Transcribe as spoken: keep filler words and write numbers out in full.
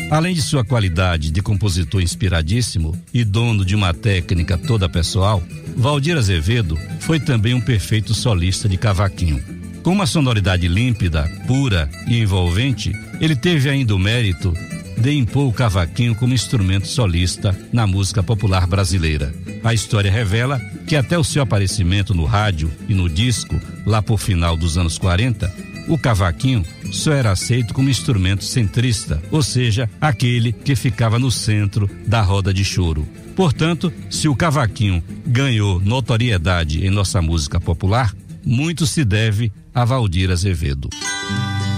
Além de sua qualidade de compositor inspiradíssimo e dono de uma técnica toda pessoal, Valdir Azevedo foi também um perfeito solista de cavaquinho. Com uma sonoridade límpida, pura e envolvente, ele teve ainda o mérito de impor o cavaquinho como instrumento solista na música popular brasileira. A história revela que até o seu aparecimento no rádio e no disco, lá por final dos anos quarenta, o cavaquinho só era aceito como instrumento centrista, ou seja, aquele que ficava no centro da roda de choro. Portanto, se o cavaquinho ganhou notoriedade em nossa música popular, muito se deve a Valdir Azevedo.